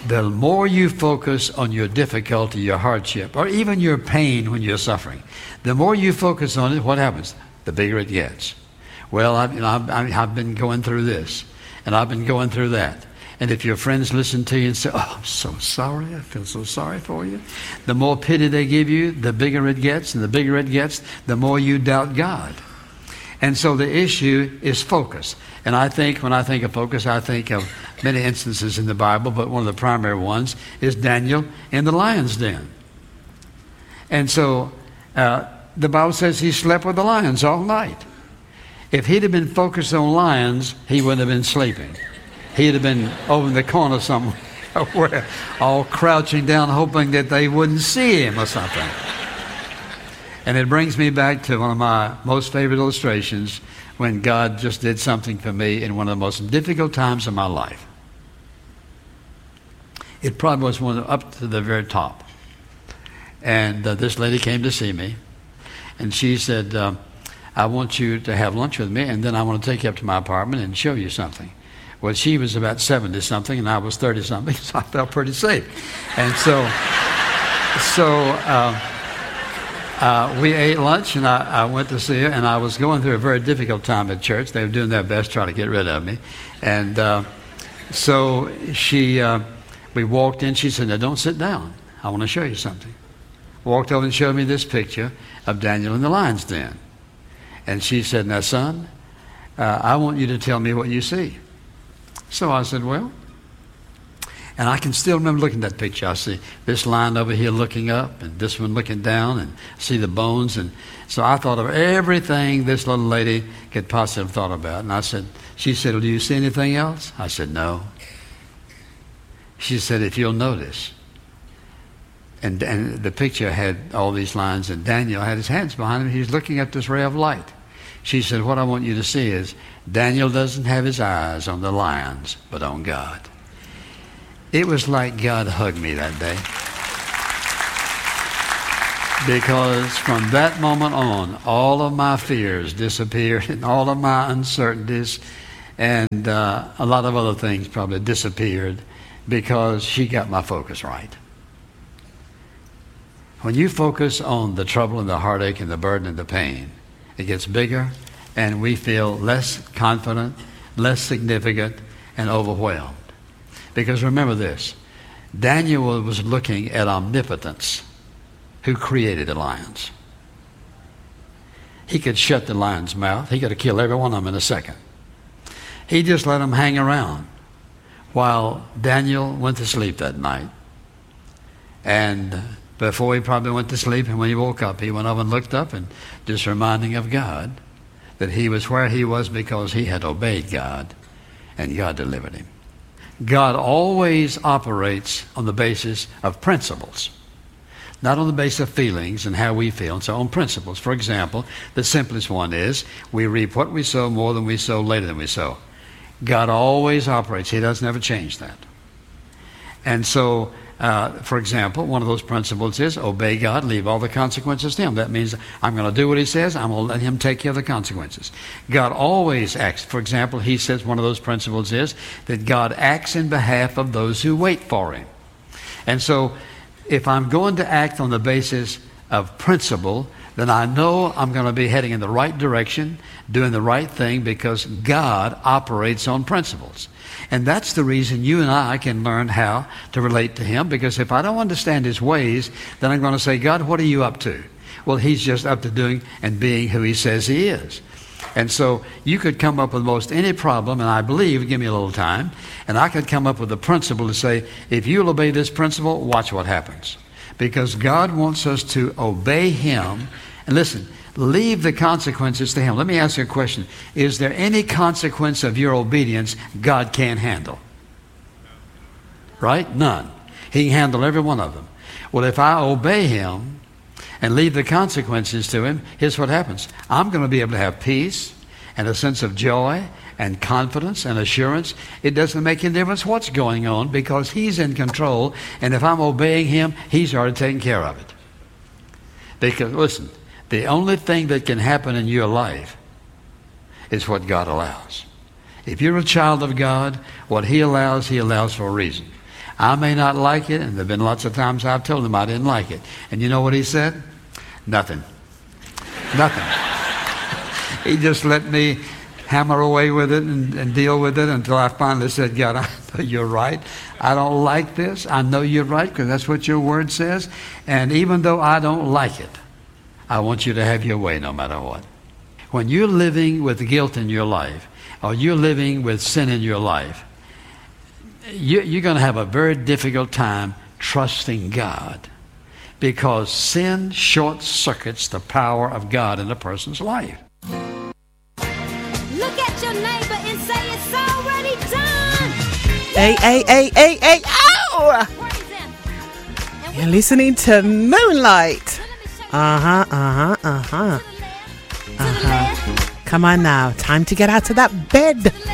the more you focus on your difficulty, your hardship, or even your pain when you're suffering, the more you focus on it, what happens? The bigger it gets. Well, I've been going through this, and I've been going through that. And if your friends listen to you and say, oh, I'm so sorry, I feel so sorry for you, the more pity they give you, the bigger it gets, and the bigger it gets, the more you doubt God. And so the issue is focus. And I think, when I think of focus, I think of many instances in the Bible, but one of the primary ones is Daniel in the lion's den. And so the Bible says he slept with the lions all night. If he'd have been focused on lions, he wouldn't have been sleeping. He'd have been over in the corner somewhere, all crouching down, hoping that they wouldn't see him or something. And it brings me back to one of my most favorite illustrations when God just did something for me in one of the most difficult times of my life. It probably was one up to the very top. And this lady came to see me, and she said, I want you to have lunch with me, and then I want to take you up to my apartment and show you something. Well, she was about 70-something, and I was 30-something, so I felt pretty safe. And so we ate lunch, and I went to see her, and I was going through a very difficult time at church. They were doing their best trying to get rid of me. And so we walked in. She said, now, don't sit down. I want to show you something. Walked over and showed me this picture of Daniel in the lion's den. And she said, now, son, I want you to tell me what you see. So I said, well, and I can still remember looking at that picture. I see this lion over here looking up and this one looking down and see the bones. And so I thought of everything this little lady could possibly have thought about. And she said, well, do you see anything else? I said, no. She said, if you'll notice. And the picture had all these lines, and Daniel had his hands behind him. He was looking at this ray of light. She said, what I want you to see is Daniel doesn't have his eyes on the lions, but on God. It was like God hugged me that day. Because from that moment on, all of my fears disappeared, and all of my uncertainties, and a lot of other things probably disappeared, because she got my focus right. When you focus on the trouble and the heartache and the burden and the pain, it gets bigger, and we feel less confident, less significant, and overwhelmed. Because remember this, Daniel was looking at omnipotence, who created the lions. He could shut the lion's mouth. He could have killed every one of them in a second. He just let them hang around while Daniel went to sleep that night. And before he probably went to sleep, and when he woke up, he went over and looked up and just reminding of God that he was where he was because he had obeyed God, and God delivered him. God always operates on the basis of principles, not on the basis of feelings and how we feel, and so on principles. For example, the simplest one is we reap what we sow more than we sow, later than we sow. God always operates. He doesn't ever change that. And so, for example, one of those principles is obey God, leave all the consequences to Him. That means I'm going to do what He says. I'm going to let Him take care of the consequences. God always acts. For example, He says one of those principles is that God acts in behalf of those who wait for Him. And so if I'm going to act on the basis of principle, then I know I'm going to be heading in the right direction, doing the right thing, because God operates on principles. And that's the reason you and I can learn how to relate to Him, because if I don't understand His ways, then I'm going to say, God, what are you up to? Well, He's just up to doing and being who He says He is. And so you could come up with most any problem, and I believe, give me a little time, and I could come up with a principle to say, if you'll obey this principle, watch what happens. Because God wants us to obey Him. And listen, leave the consequences to Him. Let me ask you a question. Is there any consequence of your obedience God can't handle? Right? None. He can handle every one of them. Well, if I obey Him and leave the consequences to Him, here's what happens. I'm going to be able to have peace and a sense of joy and confidence and assurance. It doesn't make any difference what's going on, because He's in control, and if I'm obeying Him, He's already taken care of it. Because, listen, the only thing that can happen in your life is what God allows. If you're a child of God, what He allows for a reason. I may not like it, and there have been lots of times I've told him I didn't like it. And you know what he said? Nothing. Nothing. He just let me hammer away with it and deal with it until I finally said, God, I know you're right. I don't like this. I know you're right because that's what your word says. And even though I don't like it, I want you to have your way no matter what. When you're living with guilt in your life, or you're living with sin in your life, you're going to have a very difficult time trusting God, because sin short circuits the power of God in a person's life. Look at your neighbor and say it's already done. Hey, ow! You're listening to Moonlight. Uh-huh. Come on now, time to get out of that bed.